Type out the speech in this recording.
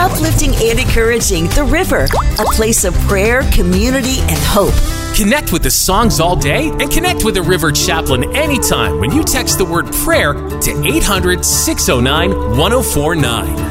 Uplifting and encouraging the River, a place of prayer, community, and hope. Connect with the songs all day and connect with the River Chaplain anytime when you text the word prayer to 800-609-1049.